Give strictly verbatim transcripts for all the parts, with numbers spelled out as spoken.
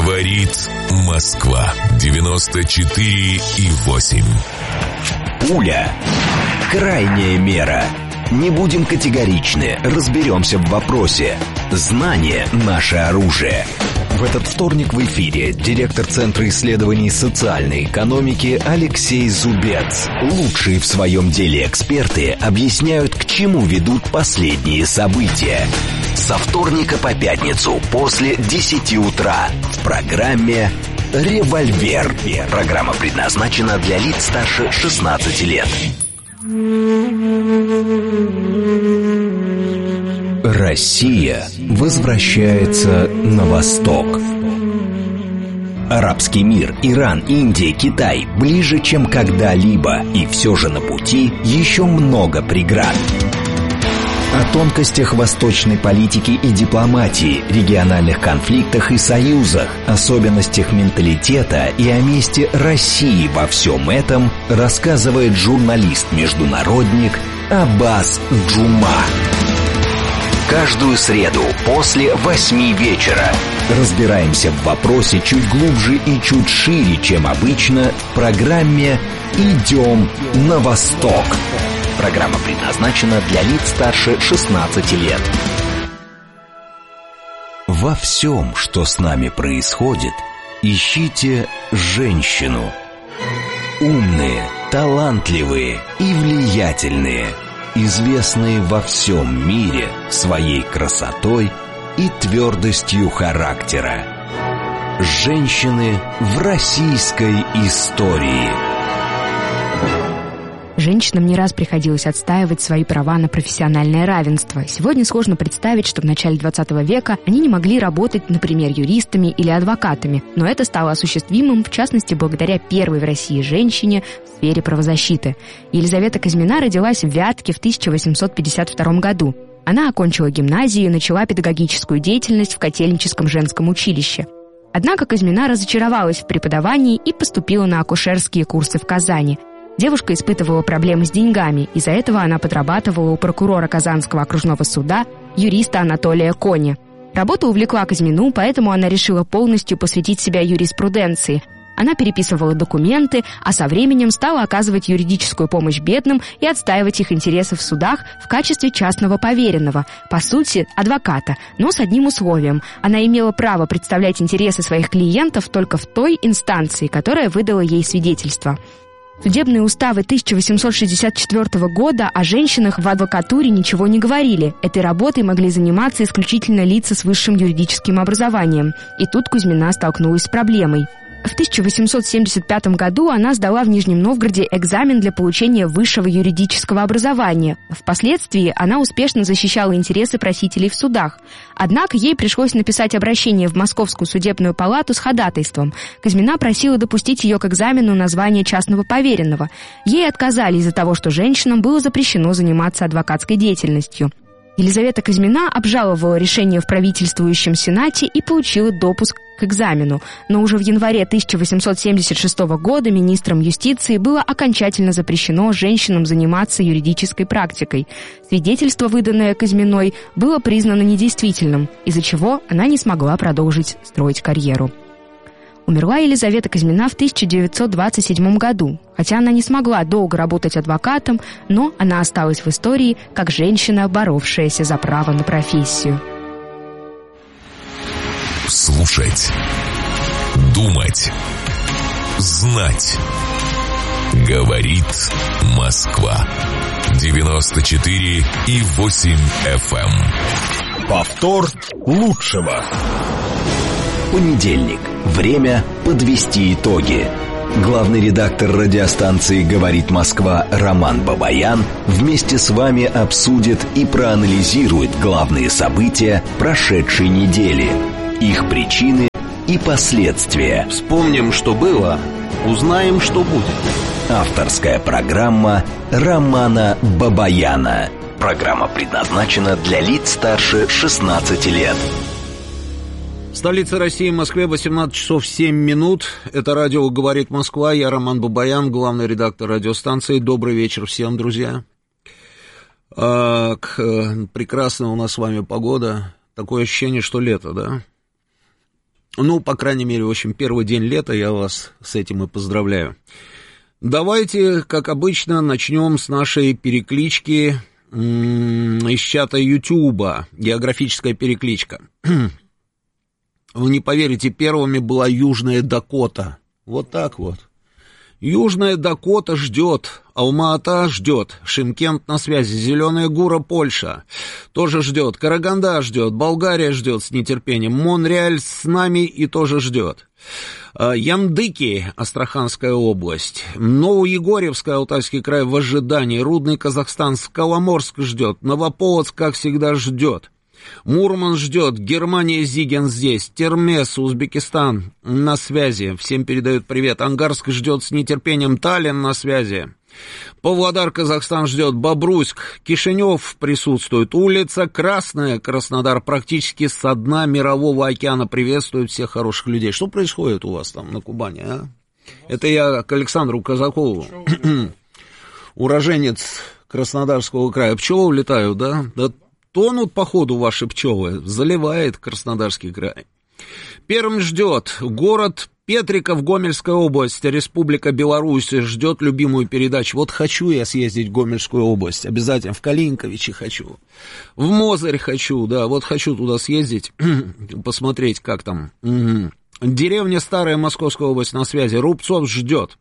Говорит Москва. девяносто четыре и восемь. Пуля. Крайняя мера. Не будем категоричны, разберемся в вопросе. Знание – наше оружие. В этот вторник в эфире директор Центра исследований социальной экономики Алексей Зубец. Лучшие в своем деле эксперты объясняют, к чему ведут последние события. Со вторника по пятницу после десяти утра в программе «Револьвер». Программа предназначена для лиц старше шестнадцати лет. Россия возвращается на восток. Арабский мир, Иран, Индия, Китай ближе, чем когда-либо, и все же на пути еще много преград. О тонкостях восточной политики и дипломатии, региональных конфликтах и союзах, особенностях менталитета и о месте России во всем этом рассказывает журналист-международник Аббас Джума. Каждую среду после восьми вечера разбираемся в вопросе чуть глубже и чуть шире, чем обычно, в программе «Идем на восток». Программа предназначена для лиц старше шестнадцати лет. Во всем, что с нами происходит, ищите женщину. Умные, талантливые и влиятельные, известные во всем мире своей красотой и твердостью характера. Женщины в российской истории. Женщинам не раз приходилось отстаивать свои права на профессиональное равенство. Сегодня сложно представить, что в начале двадцатого века они не могли работать, например, юристами или адвокатами. Но это стало осуществимым, в частности, благодаря первой в России женщине в сфере правозащиты. Елизавета Казьмина родилась в Вятке в тысяча восемьсот пятьдесят втором году. Она окончила гимназию и начала педагогическую деятельность в Котельническом женском училище. Однако Казьмина разочаровалась в преподавании и поступила на акушерские курсы в Казани. Девушка испытывала проблемы с деньгами, из-за этого она подрабатывала у прокурора Казанского окружного суда, юриста Анатолия Кони. Работа увлекла Казьмину, поэтому она решила полностью посвятить себя юриспруденции. Она переписывала документы, а со временем стала оказывать юридическую помощь бедным и отстаивать их интересы в судах в качестве частного поверенного, по сути, адвоката, но с одним условием. Она имела право представлять интересы своих клиентов только в той инстанции, которая выдала ей свидетельство. Судебные уставы тысяча восемьсот шестьдесят четвёртого года о женщинах в адвокатуре ничего не говорили. Этой работой могли заниматься исключительно лица с высшим юридическим образованием. И тут Кузьмина столкнулась с проблемой. В тысяча восемьсот семьдесят пятом году она сдала в Нижнем Новгороде экзамен для получения высшего юридического образования. Впоследствии она успешно защищала интересы просителей в судах. Однако ей пришлось написать обращение в Московскую судебную палату с ходатайством. Казьмина просила допустить ее к экзамену на звание частного поверенного. Ей отказали из-за того, что женщинам было запрещено заниматься адвокатской деятельностью. Елизавета Казьмина обжаловала решение в правительствующем Сенате и получила допуск к экзамену. Но уже в январе тысяча восемьсот семьдесят шестого года министром юстиции было окончательно запрещено женщинам заниматься юридической практикой. Свидетельство, выданное Казьминой, было признано недействительным, из-за чего она не смогла продолжить строить карьеру. Умерла Елизавета Казьмина в тысяча девятьсот двадцать седьмом году. Хотя она не смогла долго работать адвокатом, но она осталась в истории как женщина, боровшаяся за право на профессию. Слушать, думать, знать. Говорит Москва. девяносто четыре и восемь эф эм. Повтор лучшего. Понедельник. Время подвести итоги. Главный редактор радиостанции «Говорит Москва» Роман Бабаян вместе с вами обсудит и проанализирует главные события прошедшей недели, их причины и последствия. Вспомним, что было, узнаем, что будет. Авторская программа Романа Бабаяна. Программа предназначена для лиц старше шестнадцати лет. В столице России, в Москве, восемнадцать часов семь минут. Это радио «Говорит Москва». Я Роман Бабаян, главный редактор радиостанции. Добрый вечер всем, друзья. А, к, прекрасная у нас с вами погода. Такое ощущение, что лето, да? Ну, по крайней мере, в общем, первый день лета, я вас с этим и поздравляю. Давайте, как обычно, начнем с нашей переклички м- из чата Ютуба, географическая перекличка. Вы не поверите, первыми была Южная Дакота. Вот так вот. Южная Дакота ждет, Алма-Ата ждет, Шымкент на связи, Зеленая Гора, Польша тоже ждет, Караганда ждет, Болгария ждет с нетерпением, Монреаль с нами и тоже ждет. Ямдыки, Астраханская область, Новоегорьевская, Алтайский край в ожидании, Рудный, Казахстан, Скаломорск ждет, Новополоцк, как всегда, ждет. Мурманск ждет, Германия, Зиген здесь, Термес, Узбекистан на связи, всем передают привет, Ангарск ждет с нетерпением, Таллин на связи, Павлодар, Казахстан ждет, Бобруйск, Кишинев присутствует, улица Красная, Краснодар практически со дна Мирового океана приветствует всех хороших людей. Что происходит у вас там на Кубани, а? Это я к Александру Казакову, уроженец Краснодарского края, пчелы улетают, да? Да. Тонут, походу, ваши пчелы, заливает Краснодарский край. Пермь ждет, город Петриков, Гомельская область, Республика Беларусь ждет любимую передачу. Вот хочу я съездить в Гомельскую область, обязательно, в Калинковичи хочу, в Мозырь хочу, да, вот хочу туда съездить, посмотреть, как там. Угу. Деревня Старая, Московская область на связи, Рубцов ждет.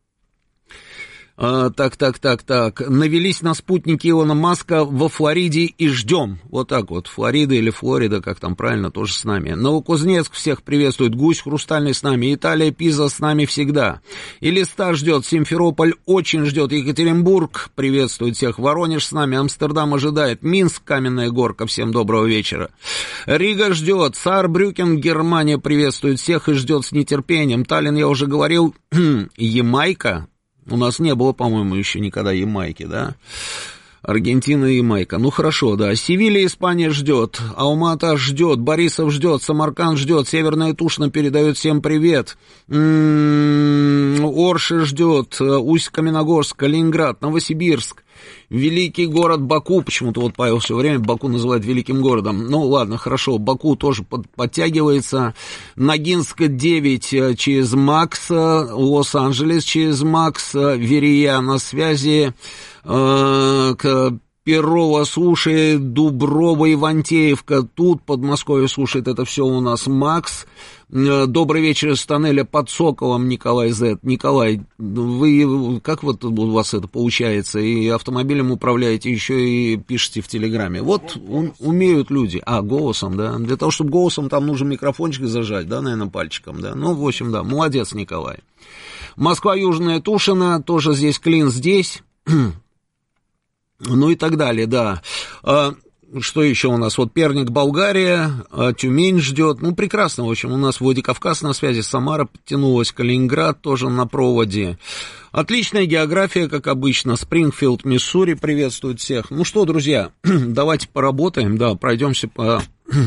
А, так, так, так, так, навелись на спутники Илона Маска во Флориде и ждем. Вот так вот, Флорида или Флорида, как там правильно, тоже с нами. Новокузнецк всех приветствует, Гусь Хрустальный с нами, Италия, Пиза с нами всегда. Элиста ждет, Симферополь очень ждет, Екатеринбург приветствует всех, Воронеж с нами, Амстердам ожидает, Минск, Каменная Горка, всем доброго вечера. Рига ждет, Саарбрюкен, Германия приветствует всех и ждет с нетерпением. Таллин, я уже говорил, Ямайка. У нас не было, по-моему, еще никогда Ямайки, да? Аргентина и Ямайка. Ну, хорошо, да. Севилья, Испания ждет. Алма-Ата ждет. Борисов ждет. Самарканд ждет. Северная Тушина передает всем привет. М-м-м, Орши ждет. Усть-Каменогорск, Калининград, Новосибирск. Великий город Баку. Почему-то вот Павел все время Баку называет великим городом. Ну, ладно, хорошо. Баку тоже под, подтягивается. Ногинск девять через Макс. Лос-Анджелес через Макс. Верия на связи. К Перово слушает, Дуброва, Ивантеевка, тут Подмосковье слушает, это все у нас Макс. Добрый вечер из тоннеля под Соколом, Николай Зет. Николай, вы, как вот у вас это получается, и автомобилем управляете, еще и пишете в Телеграме. Вот у, умеют люди. А, голосом, да, для того, чтобы голосом там нужен микрофончик зажать, да, наверное, пальчиком, да. Ну, в общем, да, молодец, Николай. Москва, Южная Тушина, тоже здесь Клин, здесь. Ну и так далее, да. А, что еще у нас? Вот Перник, Болгария, а, Тюмень ждет. Ну, прекрасно, в общем, у нас Владикавказ на связи, Самара подтянулась, Калининград тоже на проводе. Отличная география, как обычно. Спрингфилд, Миссури приветствует всех. Ну что, друзья, давайте поработаем, да, пройдемся по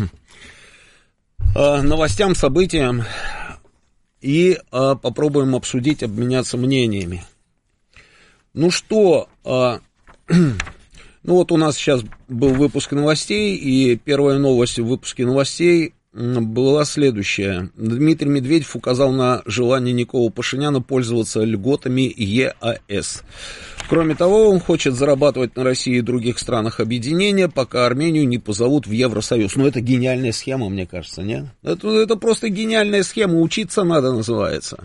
новостям, событиям и а, попробуем обсудить, обменяться мнениями. Ну что... А, ну вот у нас сейчас был выпуск новостей, и первая новость в выпуске новостей была следующая. Дмитрий Медведев указал на желание Никола Пашиняна пользоваться льготами ЕАЭС. Кроме того, он хочет зарабатывать на России и других странах объединения, пока Армению не позовут в Евросоюз. Ну, это гениальная схема, мне кажется, нет? Это, это просто гениальная схема, учиться надо, называется.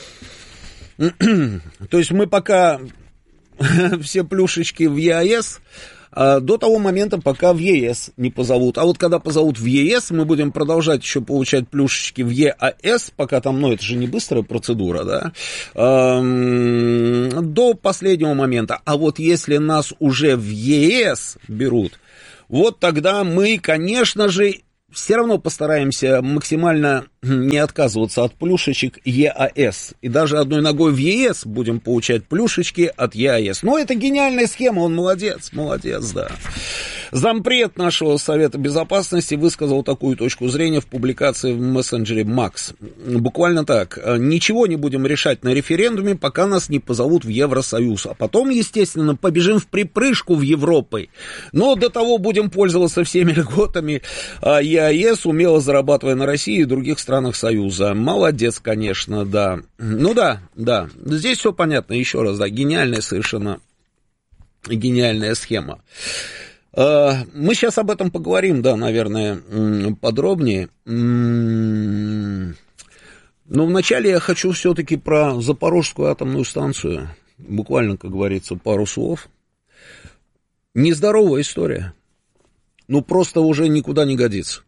То есть мы пока... все плюшечки в ЕАЭС а, до того момента, пока в ЕС не позовут. А вот когда позовут в ЕС, мы будем продолжать еще получать плюшечки в ЕАЭС, пока там, ну, это же не быстрая процедура, да, а, до последнего момента. А вот если нас уже в ЕС берут, вот тогда мы, конечно же, все равно постараемся максимально не отказываться от плюшечек ЕАЭС. И даже одной ногой в ЕС будем получать плюшечки от ЕАЭС. Но это гениальная схема, он молодец, молодец, да. Зампред нашего Совета Безопасности высказал такую точку зрения в публикации в мессенджере Макс. Буквально так. Ничего не будем решать на референдуме, пока нас не позовут в Евросоюз. А потом, естественно, побежим в припрыжку в Европу. Но до того будем пользоваться всеми льготами ЕАЭС, умело зарабатывая на России и других странах странах Союза. Молодец, конечно, да. Ну да, да, здесь все понятно, еще раз, да, гениальная совершенно, гениальная схема. Мы сейчас об этом поговорим, да, наверное, подробнее. Но вначале я хочу все-таки про Запорожскую атомную станцию, буквально, как говорится, пару слов. Нездоровая история, ну просто уже никуда не годится.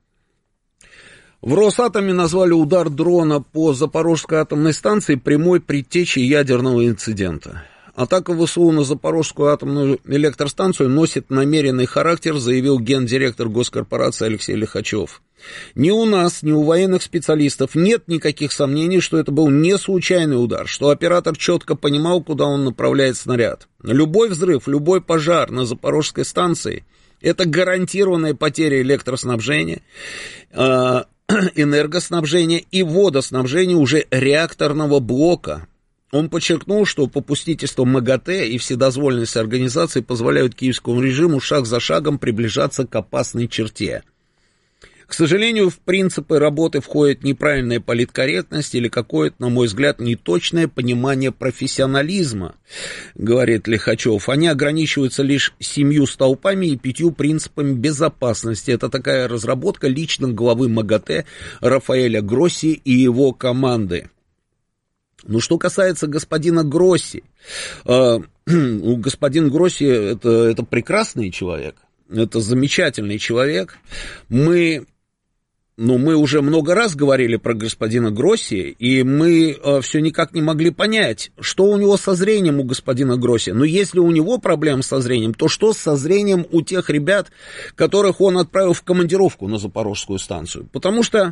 В Росатоме назвали удар дрона по Запорожской атомной станции прямой предтечей ядерного инцидента. Атака ВСУ на Запорожскую атомную электростанцию носит намеренный характер, заявил гендиректор госкорпорации Алексей Лихачев. Ни у нас, ни у военных специалистов нет никаких сомнений, что это был не случайный удар, что оператор четко понимал, куда он направляет снаряд. Любой взрыв, любой пожар на Запорожской станции – это гарантированная потеря электроснабжения, энергоснабжения и водоснабжения уже реакторного блока. Он подчеркнул, что попустительство МАГАТЭ и вседозволенность организации позволяют киевскому режиму шаг за шагом приближаться к опасной черте. К сожалению, в принципы работы входит неправильная политкорректность или какое-то, на мой взгляд, неточное понимание профессионализма, говорит Лихачев. Они ограничиваются лишь семью столпами и пятью принципами безопасности. Это такая разработка лично главы МАГАТЭ Рафаэля Гросси и его команды. Ну, что касается господина Гросси, э, господин Гросси это, это прекрасный человек, это замечательный человек. Мы, ну, мы уже много раз говорили про господина Гросси, и мы э, все никак не могли понять, что у него со зрением у господина Гросси. Но если у него проблемы со зрением, то что со зрением у тех ребят, которых он отправил в командировку на Запорожскую станцию? Потому что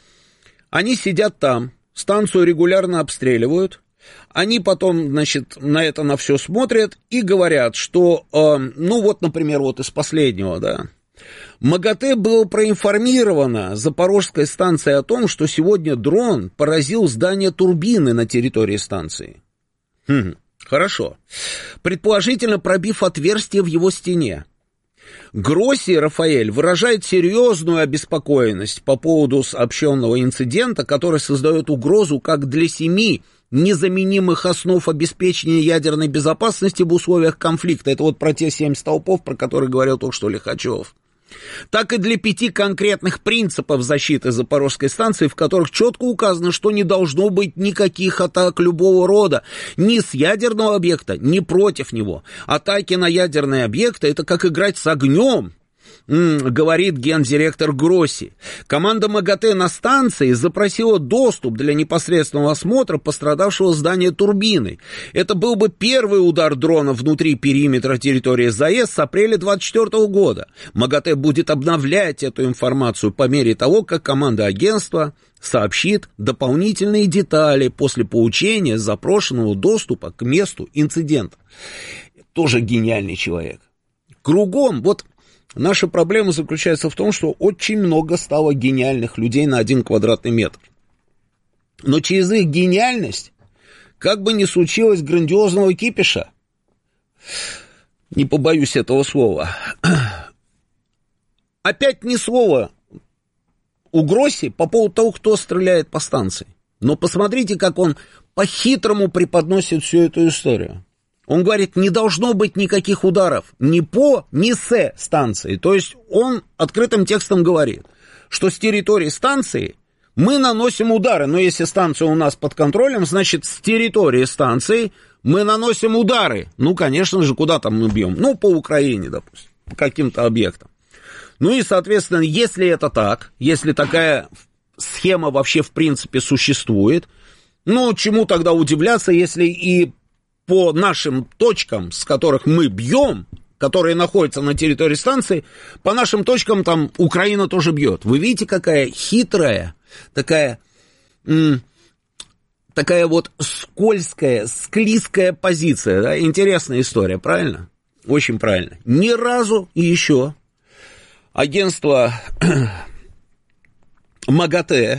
они сидят там, станцию регулярно обстреливают, они потом, значит, на это на все смотрят и говорят, что, э, ну вот, например, вот из последнего, да, МАГАТЭ было проинформировано Запорожской станцией о том, что сегодня дрон поразил здание турбины на территории станции. Хм, хорошо. Предположительно, пробив отверстие в его стене. Гросси Рафаэль выражает серьезную обеспокоенность по поводу сообщенного инцидента, который создает угрозу как для семи незаменимых основ обеспечения ядерной безопасности в условиях конфликта. Это вот про те семь столпов, про которые говорил только что Лихачев. Так и для пяти конкретных принципов защиты Запорожской станции, в которых четко указано, что не должно быть никаких атак любого рода, ни с ядерного объекта, ни против него. Атаки на ядерные объекты – это как играть с огнем, говорит гендиректор Гросси. Команда МАГАТЭ на станции запросила доступ для непосредственного осмотра пострадавшего здания турбины. Это был бы первый удар дрона внутри периметра территории ЗАЭС с апреля двадцать четвёртого года. МАГАТЭ будет обновлять эту информацию по мере того, как команда агентства сообщит дополнительные детали после получения запрошенного доступа к месту инцидента. Тоже гениальный человек. Кругом, вот... Наша проблема заключается в том, что очень много стало гениальных людей на один квадратный метр. Но через их гениальность, как бы ни случилось грандиозного кипиша, не побоюсь этого слова, опять ни слова у Гросси по поводу того, кто стреляет по станции. Но посмотрите, как он по-хитрому преподносит всю эту историю. Он говорит, не должно быть никаких ударов ни по, ни с станции. То есть он открытым текстом говорит, что с территории станции мы наносим удары. Но если станция у нас под контролем, значит, с территории станции мы наносим удары. Ну, конечно же, куда там мы бьем? Ну, по Украине, допустим, по каким-то объектам. Ну и, соответственно, если это так, если такая схема вообще в принципе существует, ну, чему тогда удивляться, если и по нашим точкам, с которых мы бьем, которые находятся на территории станции, по нашим точкам там Украина тоже бьет. Вы видите, какая хитрая, такая, м- такая вот скользкая, склизкая позиция, да? Интересная история, правильно? Очень правильно. Ни разу еще агентство МАГАТЭ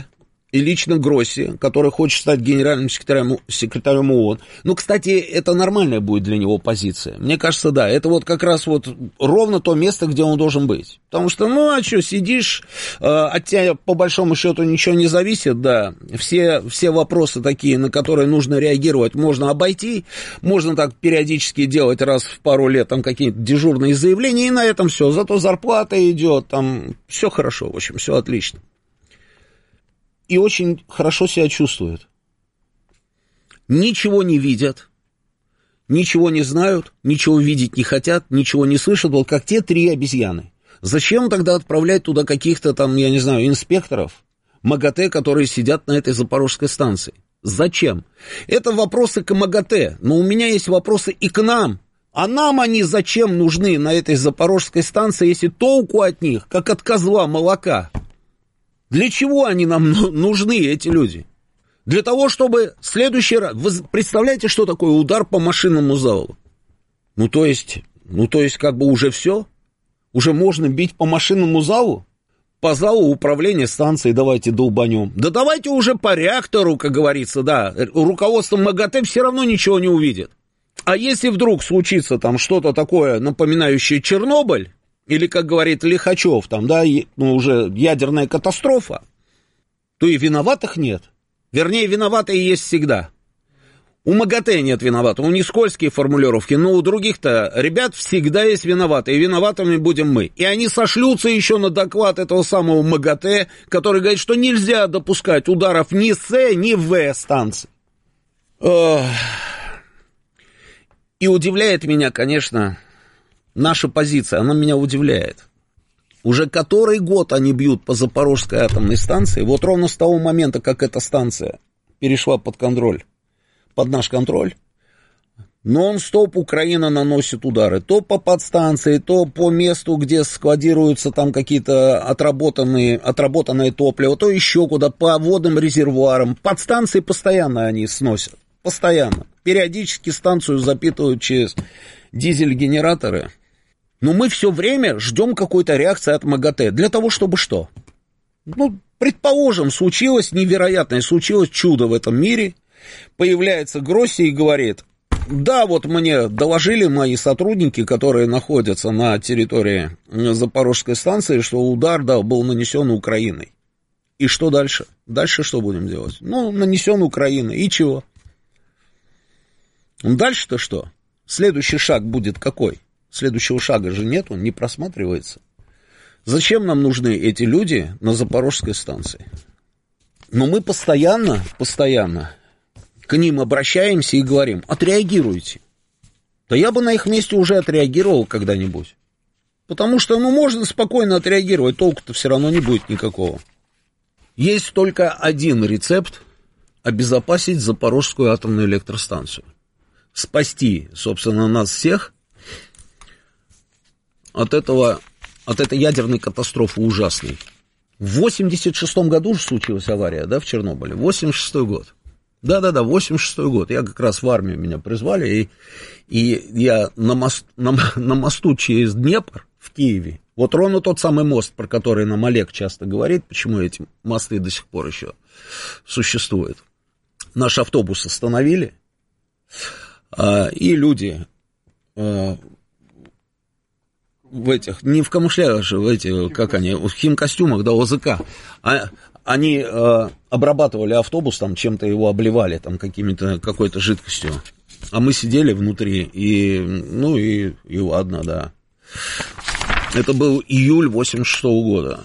и лично Гросси, который хочет стать генеральным секретарем, секретарем ООН. Ну, кстати, это нормальная будет для него позиция. Мне кажется, да, это вот как раз вот ровно то место, где он должен быть. Потому что, ну, а что, сидишь, э, от тебя по большому счету ничего не зависит, да. Все, все вопросы такие, на которые нужно реагировать, можно обойти. Можно так периодически делать раз в пару лет там какие-то дежурные заявления, и на этом все. Зато зарплата идет, там все хорошо, в общем, все отлично. И очень хорошо себя чувствуют. Ничего не видят, ничего не знают, ничего видеть не хотят, ничего не слышат, вот как те три обезьяны. Зачем тогда отправлять туда каких-то там, я не знаю, инспекторов МАГАТЭ, которые сидят на этой Запорожской станции? Зачем? Это вопросы к МАГАТЭ, но у меня есть вопросы и к нам. А нам они зачем нужны на этой Запорожской станции, если толку от них, как от козла молока? Для чего они нам нужны, эти люди? Для того, чтобы в следующий раз... Вы представляете, что такое удар по машинному залу? Ну, то есть, ну, то есть, как бы уже все? Уже можно бить по машинному залу? По залу управления станцией давайте долбанем. Да давайте уже по реактору, как говорится, да. Руководство МАГАТЭ все равно ничего не увидит. А если вдруг случится там что-то такое, напоминающее Чернобыль, или, как говорит Лихачев, там, да, ну, уже ядерная катастрофа, то и виноватых нет. Вернее, виноватые есть всегда. У МАГАТЭ нет виноватых, у них скользкие формулировки, но у других-то ребят всегда есть виноватые, и виноватыми будем мы. И они сошлются еще на доклад этого самого МАГАТЭ, который говорит, что нельзя допускать ударов ни с, ни в станции. И удивляет меня, конечно... Наша позиция, она меня удивляет. Уже который год они бьют по Запорожской атомной станции, вот ровно с того момента, как эта станция перешла под контроль, под наш контроль, нон-стоп Украина наносит удары. То по подстанции, то по месту, где складируются там какие-то отработанные, отработанное топливо, то еще куда, по водным резервуарам. Подстанции постоянно они сносят, постоянно. Периодически станцию запитывают через дизель-генераторы. Но мы все время ждем какой-то реакции от МАГАТЭ. Для того, чтобы что? Ну, предположим, случилось невероятное, случилось чудо в этом мире. Появляется Гросси и говорит, да, вот мне доложили мои сотрудники, которые находятся на территории Запорожской станции, что удар, да, был нанесен Украиной. И что дальше? Дальше что будем делать? Ну, нанесен Украиной. И чего? Дальше-то что? Следующий шаг будет какой? Следующего шага же нет, он не просматривается. Зачем нам нужны эти люди на Запорожской станции? Но мы постоянно, постоянно к ним обращаемся и говорим, отреагируйте. Да я бы на их месте уже отреагировал когда-нибудь. Потому что, ну, можно спокойно отреагировать, толку-то все равно не будет никакого. Есть только один рецепт обезопасить Запорожскую атомную электростанцию. Спасти, собственно, нас всех от этого, от этой ядерной катастрофы ужасной. В восемьдесят шестом году же случилась авария, да, в Чернобыле. восемьдесят шестой год. Да-да-да, восемьдесят шестой год. Я как раз в армию меня призвали, и, и я на, мост, на, на мосту через Днепр в Киеве, вот ровно тот самый мост, про который нам Олег часто говорит, почему эти мосты до сих пор еще существуют. Наш автобус остановили, и люди... в этих, не в камуфляже, в этих, как они, в химкостюмах, да, ОЗК, а, они э, обрабатывали автобус, там, чем-то его обливали, там, какими-то, какой-то жидкостью, а мы сидели внутри, и, ну, и, и ладно, да. Это был июль восемьдесят шестого года.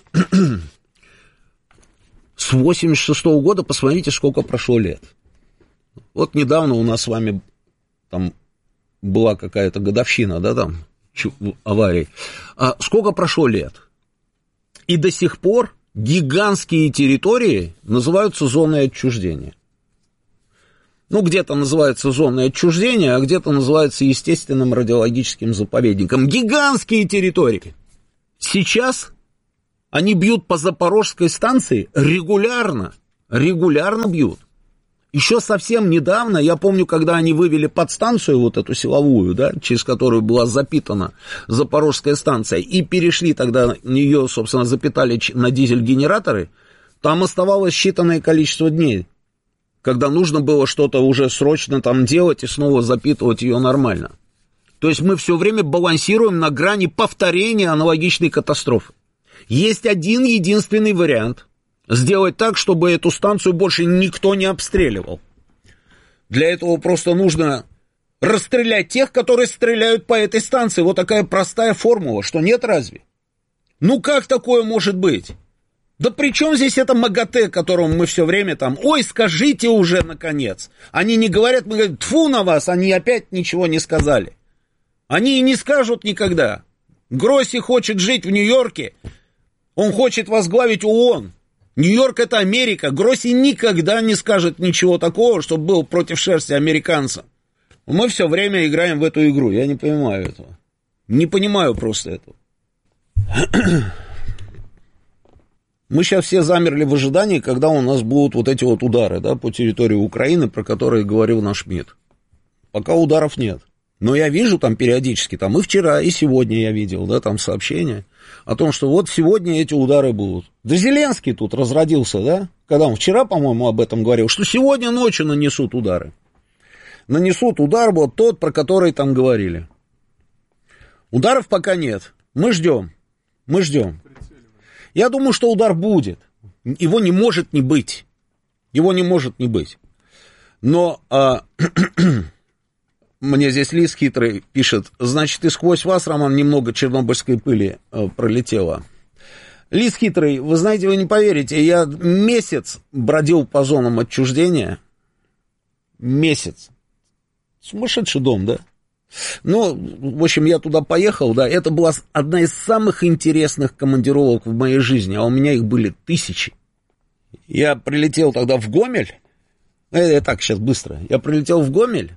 С восемьдесят шестого года посмотрите, сколько прошло лет. Вот недавно у нас с вами, там, была какая-то годовщина, да, там, аварии. А сколько прошло лет? И до сих пор гигантские территории называются зоной отчуждения. Ну, где-то называется зоной отчуждения, а где-то называется естественным радиологическим заповедником. Гигантские территории. Сейчас они бьют по Запорожской станции регулярно. Регулярно бьют. Еще совсем недавно, я помню, когда они вывели подстанцию, вот эту силовую, да, через которую была запитана Запорожская станция, и перешли тогда, ее, собственно, запитали на дизель-генераторы, Там оставалось считанное количество дней, когда нужно было что-то уже срочно там делать и снова запитывать ее нормально. То есть мы все время балансируем на грани повторения аналогичной катастрофы. Есть один единственный вариант – сделать так, чтобы эту станцию больше никто не обстреливал. Для этого просто нужно расстрелять тех, которые стреляют по этой станции. Вот такая простая формула, что нет разве? Ну как такое может быть? Да при чем здесь это МАГАТЭ, которому мы все время там, ой, скажите уже, наконец. Они не говорят, мы говорим, тьфу на вас, они опять ничего не сказали. Они и не скажут никогда. Гросси хочет жить в Нью-Йорке, он хочет возглавить ООН. Нью-Йорк — это Америка. Гросси никогда не скажет ничего такого, чтобы был против шерсти американца. Мы все время играем в эту игру, я не понимаю этого. Не понимаю просто этого. Мы сейчас все замерли в ожидании, когда у нас будут вот эти вот удары, да, по территории Украины, про которые говорил наш МИД. Пока ударов нет. Но я вижу там периодически, там и вчера, и сегодня я видел, да, там сообщения о том, что вот сегодня эти удары будут. Да Зеленский тут разродился, да, когда он вчера, по-моему, об этом говорил, что сегодня ночью нанесут удары. Нанесут удар вот тот, про который там говорили. Ударов пока нет. Мы ждем, мы ждем. Я думаю, что удар будет. Его не может не быть. Его не может не быть. Но а, мне здесь Лиз хитрый пишет, значит, и сквозь вас, Роман, немного чернобыльской пыли а, пролетело. Лиз хитрый, вы знаете, вы не поверите, я месяц бродил по зонам отчуждения. Месяц. Сумасшедший дом, да? Ну, в общем, я туда поехал, да, это была одна из самых интересных командировок в моей жизни, а у меня их были тысячи. Я прилетел тогда в Гомель, это так, сейчас быстро, я прилетел в Гомель,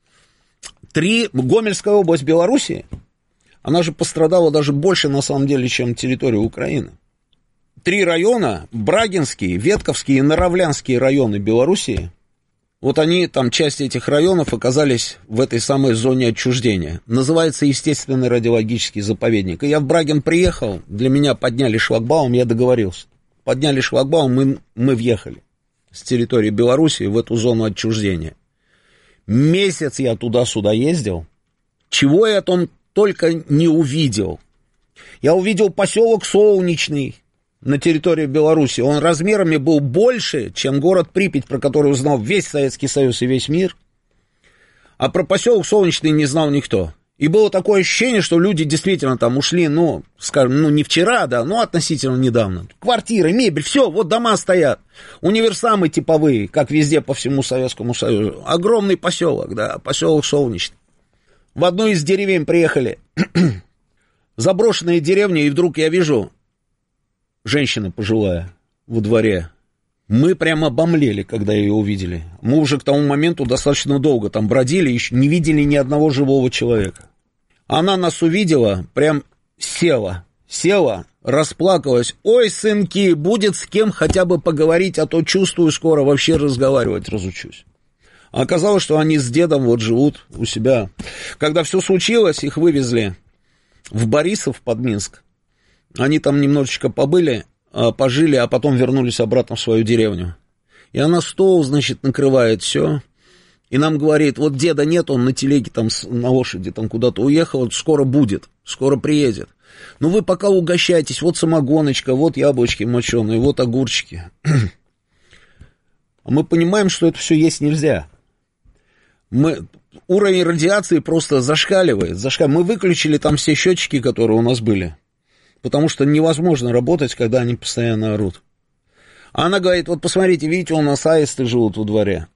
три, Гомельская область Белоруссии, она же пострадала даже больше, на самом деле, чем территория Украины. Три района, Брагинские, Ветковские и Наравлянские районы Белоруссии, вот они, там, часть этих районов оказались в этой самой зоне отчуждения. Называется естественный радиологический заповедник. И я в Брагин приехал, для меня подняли шлагбаум, я договорился. Подняли шлагбаум, мы, мы въехали с территории Белоруссии в эту зону отчуждения. Месяц я туда-сюда ездил. Чего я там только не увидел. Я увидел поселок Солнечный на территории Беларуси. Он размерами был больше, чем город Припять, про который узнал весь Советский Союз и весь мир. А про поселок Солнечный не знал никто. И было такое ощущение, что люди действительно там ушли, ну, скажем, ну, не вчера, да, но относительно недавно. Квартиры, мебель, все, вот дома стоят. Универсамы типовые, как везде по всему Советскому Союзу. Огромный поселок, да, поселок Солнечный. В одну из деревень приехали заброшенные деревни, и вдруг я вижу... Женщина пожилая во дворе. Мы прямо обомлели, когда ее увидели. Мы уже к тому моменту достаточно долго там бродили, еще не видели ни одного живого человека. Она нас увидела, прям села, села, расплакалась. Ой, сынки, будет с кем хотя бы поговорить, а то чувствую, скоро вообще разговаривать разучусь. А оказалось, что они с дедом вот живут у себя. Когда все случилось, их вывезли в Борисов под Минск. Они там немножечко побыли, пожили, а потом вернулись обратно в свою деревню. И она стол, значит, накрывает все. И нам говорит, вот деда нет, он на телеге там, на лошади там куда-то уехал, скоро будет, скоро приедет. Ну вы пока угощайтесь, вот самогоночка, вот яблочки моченые, вот огурчики. А мы понимаем, что это все есть нельзя. Мы... Уровень радиации просто зашкаливает, зашкаливает. Мы выключили там все счетчики, которые у нас были. Потому что невозможно работать, когда они постоянно орут. А она говорит, вот посмотрите, видите, у нас аисты живут во дворе.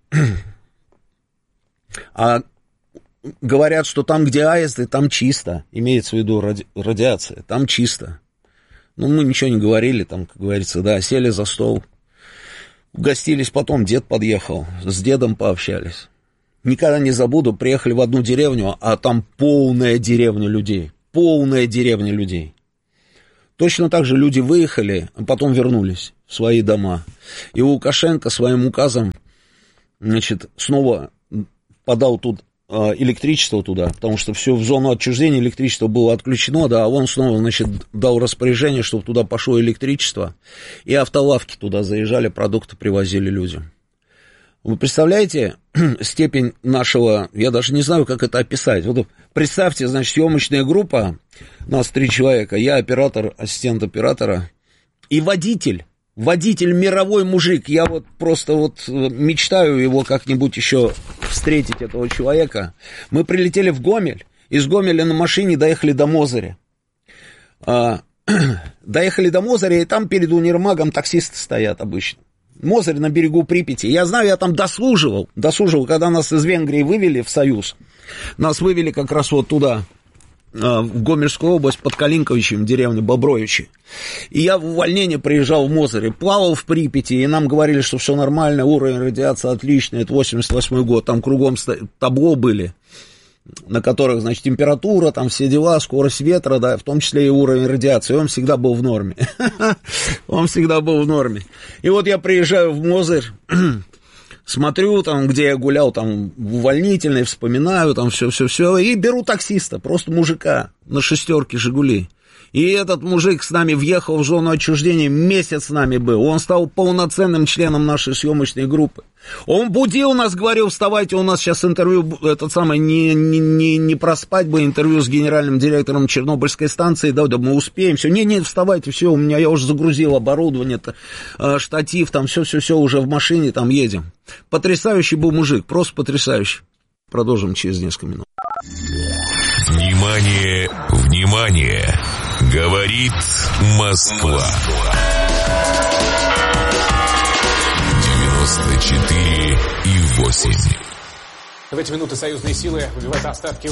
А говорят, что там, где аисты, там чисто. Имеется в виду ради... радиация, там чисто. Ну, мы ничего не говорили, там, как говорится, да, сели за стол. Угостились, потом дед подъехал, с дедом пообщались. Никогда не забуду, приехали в одну деревню, а там полная деревня людей. Полная деревня людей. Точно так же люди выехали, а потом вернулись в свои дома. И Лукашенко своим указом, значит, снова подал тут электричество туда, потому что все в зону отчуждения электричество было отключено, да, а он снова, значит, дал распоряжение, чтобы туда пошло электричество, и автолавки туда заезжали, продукты привозили людям. Вы представляете степень нашего, я даже не знаю, как это описать. Вот представьте, значит, съемочная группа, нас три человека, я оператор, ассистент оператора и водитель. Водитель мировой мужик, я вот просто вот мечтаю его как-нибудь еще встретить, этого человека. Мы прилетели в Гомель, из Гомеля на машине доехали до Мозыря. А, доехали до Мозыря, и там перед универмагом таксисты стоят обычно. Мозырь на берегу Припяти. Я знаю, я там дослуживал, дослуживал, когда нас из Венгрии вывели в Союз. Нас вывели как раз вот туда, в Гомельскую область, под Калинковичем, деревня Бобровичи. И я в увольнение приезжал в Мозыре, плавал в Припяти, и нам говорили, что все нормально, уровень радиации отличный, это восемьдесят восьмой год, там кругом табло были, на которых, значит, температура, там все дела, скорость ветра, да, в том числе и уровень радиации, он всегда был в норме. Он всегда был в норме. И вот я приезжаю в Мозырь, смотрю, там, где я гулял, там, в увольнительной, вспоминаю, там, все-все-все, и беру таксиста, просто мужика на шестерке «Жигули». И этот мужик с нами въехал в зону отчуждения, месяц с нами был. Он стал полноценным членом нашей съемочной группы. Он будил нас, говорил, вставайте, у нас сейчас интервью, этот самый, не, не, не, не проспать бы, интервью с генеральным директором Чернобыльской станции, да, да, мы успеем, все, не-не, вставайте, все, у меня, я уже загрузил оборудование, штатив, там, все-все-все, уже в машине, там, едем. Потрясающий был мужик, просто потрясающий. Продолжим через несколько минут. Внимание, внимание! Говорит Москва. девяносто четыре и восемь. В эти минуты союзные силы выбивают остатки